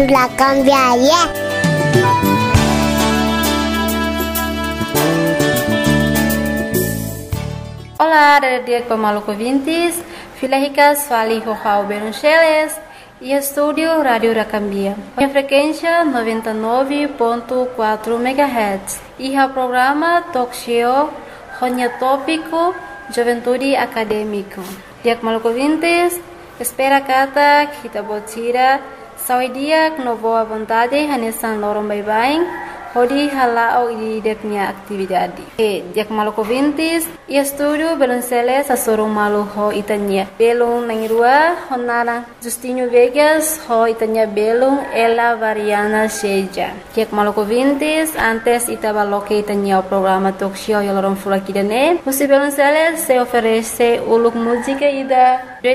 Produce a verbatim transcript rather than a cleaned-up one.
La cambiaria. Olá, dia pemalu ouvintes, Filhas Fali Rojau Beruncheles e estúdio Rádio Racambia. A frequência noventa e nove ponto quatro megahertz e o programa Talk Show Ronya Tópico Juventude Acadêmico. Dia pemalu ouvintes, espera kata kita botira saudia no boa vontade hanesan lorong bye-bye. Hodi halau di deknya atividade. E dia malu ouvintes, e estúdio Belunceles a sorum malu ho itanya. Belung nangirua honara Justinho Vegas ho itanya belung ela variana seja. Dia malu ouvintes, antes itaba loke itanya o programa talk show yolorum fulakidane. Musi Belunceles se oferece uluk música ida